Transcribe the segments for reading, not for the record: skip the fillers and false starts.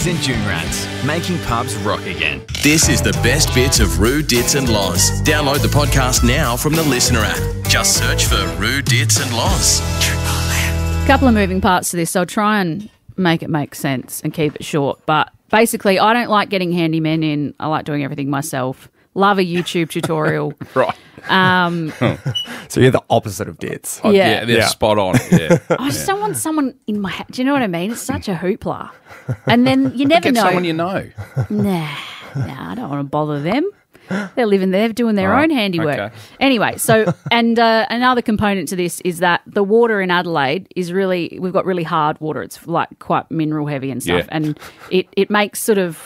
Tuies and June Rats, making pubs rock again. This is the best bits of Roo, Dits and Loz. Download the podcast now from the Listener app. Just search for Roo, Dits and Loz. A couple of moving parts to this, so I'll try and make it make sense and keep it short. But basically, I don't like getting handymen in. I like doing everything myself. Love a YouTube tutorial. Right. So you're the opposite of Dits. Yeah. They're spot on. Yeah. I just don't want someone in my house. Do you know what I mean? It's such a hoopla. And then you never Get know. someone you know. Nah, I don't want to bother them. They're living there, doing their own handiwork. Okay. Anyway, so, and another component to this is that the water in Adelaide is really, we've got really hard water. It's like quite mineral heavy and stuff. Yeah. And it makes sort of,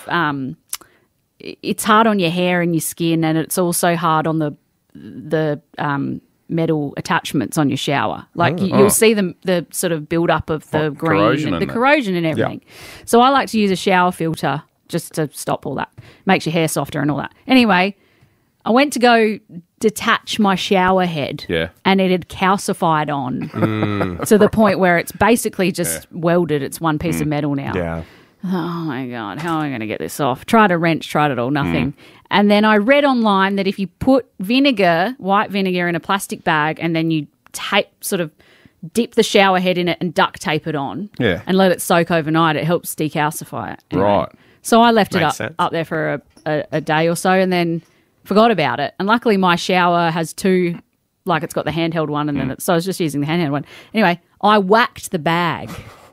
it's hard on your hair and your skin, and it's also hard on the metal attachments on your shower. Like you'll see the sort of build up of the green, corrosion and the and that. corrosion and everything. So I like to use a shower filter just to stop all that. Makes your hair softer and all that. Anyway, I went to go detach my shower head, and it had calcified on to the point where it's basically just welded. It's one piece of metal now. Yeah. Oh, my God, how am I going to get this off? Tried a wrench, tried it all, nothing. And then I read online that if you put white vinegar in a plastic bag, and then you sort of dip the shower head in it and duct tape it on and let it soak overnight, it helps decalcify it. Anyway. Right. So I left Makes it sense. up there for a day or so, and then forgot about it. And luckily my shower has two, like it's got the handheld one, and then so I was just using the handheld one. Anyway, I whacked the bag.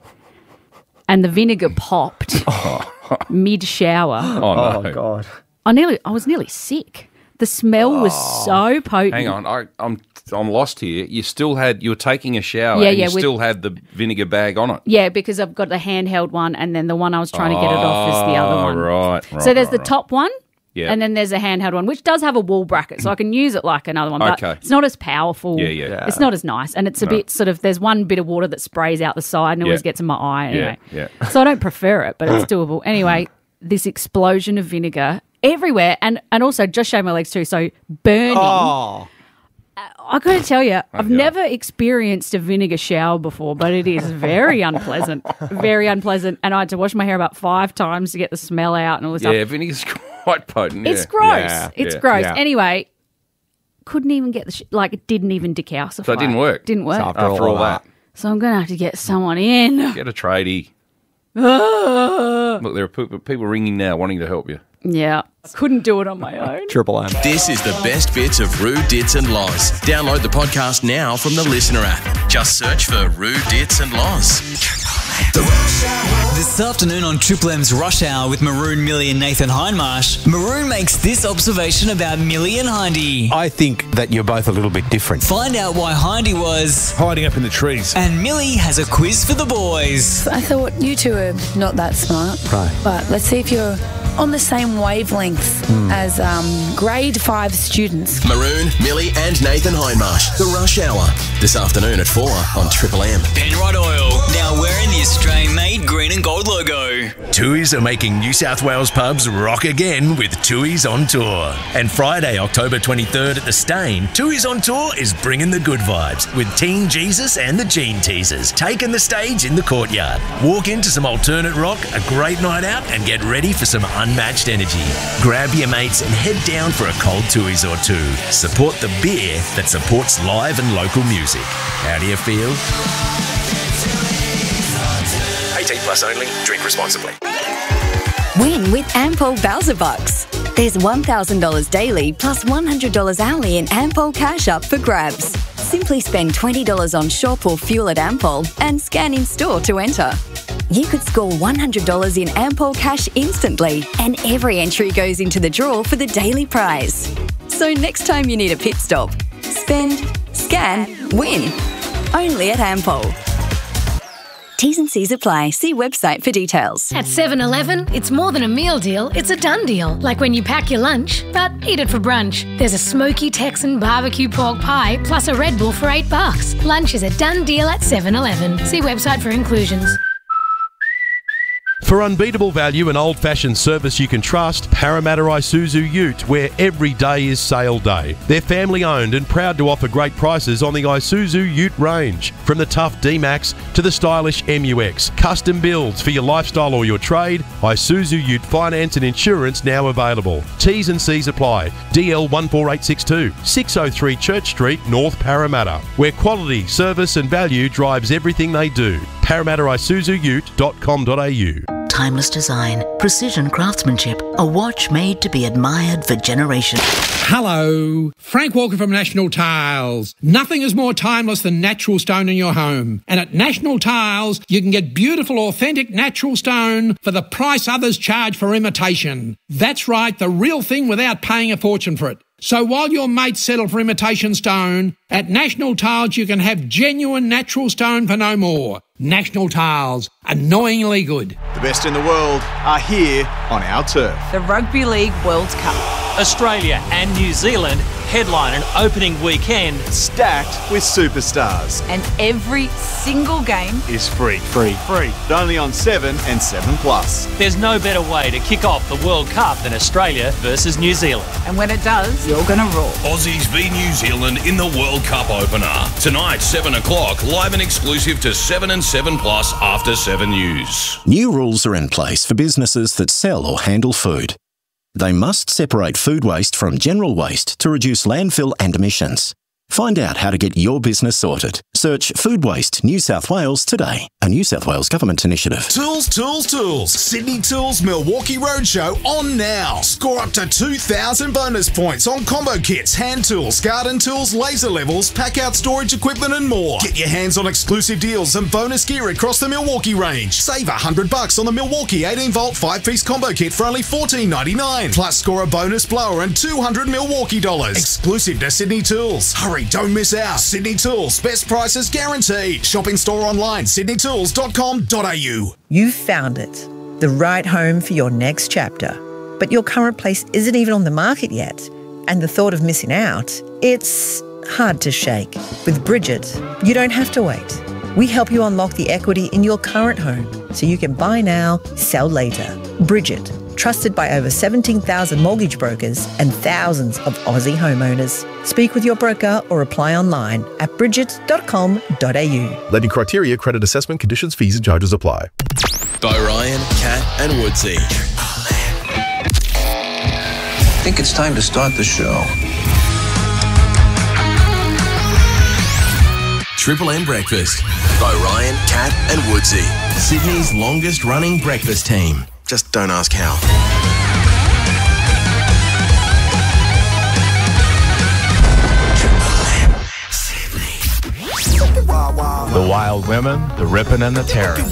And the vinegar popped mid-shower. Oh, no. God. I was nearly sick. The smell was so potent. Hang on. I'm lost here. You were taking a shower Yeah, and yeah, you still had the vinegar bag on it. Yeah, because I've got the handheld one, and then the one I was trying to get it off is the other one. Right. So there's the top one, Yeah. and then there's a handheld one, which does have a wall bracket, so I can use it like another one. But Okay. it's not as powerful. Yeah. It's not as nice, and it's a bit sort of, there's one bit of water that sprays out the side and always Yeah. gets in my eye. Anyway. Yeah. So I don't prefer it, but it's doable. Anyway, this explosion of vinegar everywhere, and also just shaved my legs too, so burning. Oh. I got to tell you, I've never experienced a vinegar shower before, but it is very unpleasant. Very unpleasant. And I had to wash my hair about 5 times to get the smell out and all this Yeah, stuff. vinegar's quite potent. It's yeah. gross. Yeah. It's Yeah. gross. Yeah. Anyway, couldn't even get it didn't even decalcify. So it didn't work? Didn't work. So After all that. So I'm going to have to get someone in. Get a tradie. Look, there are people ringing now wanting to help you. Yeah. Couldn't do it on my own. Triple M. This is the best bits of Roo, Dits and Loz. Download the podcast now from the Listener app. Just search for Roo, Dits and Loz. This afternoon on Triple M's Rush Hour with Maroon, Millie and Nathan Hindmarsh, Maroon makes this observation about Millie and Hindy. I think that you're both a little bit different. Find out why Hindy was, Hiding up in the trees. and Millie has a quiz for the boys. I thought you two are not that smart. Right. But let's see if you're on the same wavelength as grade 5 students. Maroon, Millie and Nathan Hindmarsh. The Rush Hour. This afternoon at 4 on Triple M. Penrod Oil, now wearing the Australian-made green and gold logo. Tuies are making New South Wales pubs rock again with Tuies on Tour. And Friday, October 23rd at the Stain, Tuies on Tour is bringing the good vibes with Teen Jesus and the Gene Teasers taking the stage in the courtyard. Walk into some alternate rock, a great night out, and get ready for some unmatched energy. Grab your mates and head down for a cold Tuies or two. Support the beer that supports live and local music. How do you feel? 18 plus only. Drink responsibly. Win with Ampol Bowser Bucks. There's $1,000 daily plus $100 hourly in Ampol cash up for grabs. Simply spend $20 on shop or fuel at Ampol and scan in store to enter. You could score $100 in Ampol cash instantly, and every entry goes into the draw for the daily prize. So next time you need a pit stop, spend, scan, win. Only at Ampol. T's and C's apply. See website for details. At 7-Eleven, it's more than a meal deal, it's a done deal. Like when you pack your lunch, but eat it for brunch. There's a smoky Texan barbecue pork pie plus a Red Bull for $8. Lunch is a done deal at 7-Eleven. See website for inclusions. For unbeatable value and old-fashioned service you can trust, Parramatta Isuzu Ute, where every day is sale day. They're family-owned and proud to offer great prices on the Isuzu Ute range. From the tough D-Max to the stylish MUX. Custom builds for your lifestyle or your trade. Isuzu Ute Finance and Insurance now available. T's and C's apply. DL 14862, 603 Church Street, North Parramatta, where quality, service and value drives everything they do. ParramattaIsuzuUte.com.au. Timeless design, precision craftsmanship, a watch made to be admired for generations. Hello, Frank Walker from National Tiles. Nothing is more timeless than natural stone in your home. And at National Tiles, you can get beautiful, authentic natural stone for the price others charge for imitation. That's right, the real thing without paying a fortune for it. So while your mates settle for imitation stone, at National Tiles you can have genuine natural stone for no more. National Tiles, annoyingly good. The best in the world are here on our turf. The Rugby League World Cup. Australia and New Zealand headline an opening weekend stacked with superstars. And every single game is free. Free. But only on 7 and 7 Plus. There's no better way to kick off the World Cup than Australia versus New Zealand. And when it does, you're going to roar. Aussies v New Zealand in the World Cup opener. Tonight, 7 o'clock, live and exclusive to 7 and 7 Plus after 7 News. New rules are in place for businesses that sell or handle food. They must separate food waste from general waste to reduce landfill and emissions. Find out how to get your business sorted. Search Food Waste New South Wales today, a New South Wales government initiative. Tools, tools, tools. Sydney Tools Milwaukee Roadshow on now. Score up to 2,000 bonus points on combo kits, hand tools, garden tools, laser levels, pack-out storage equipment and more. Get your hands on exclusive deals and bonus gear across the Milwaukee range. Save $100 on the Milwaukee 18-volt 5-piece combo kit for only $14.99. Plus score a bonus blower and $200 Milwaukee dollars. Exclusive to Sydney Tools. Hurry, don't miss out. Sydney Tools, best prices guaranteed. Shop in store online, sydneytools.com.au. You've found it, the right home for your next chapter. But your current place isn't even on the market yet. And the thought of missing out, it's hard to shake. With Bridget, you don't have to wait. We help you unlock the equity in your current home so you can buy now, sell later. Bridget, trusted by over 17,000 mortgage brokers and thousands of Aussie homeowners. Speak with your broker or apply online at bridget.com.au. Lending criteria, credit assessment, conditions, fees and charges apply. Bo Ryan, Kat and Woodsy. I think it's time to start the show. Triple M Breakfast. Bo Ryan, Kat and Woodsy. Sydney's longest running breakfast team. Just don't ask how. The wild women, the ripping and the tearing.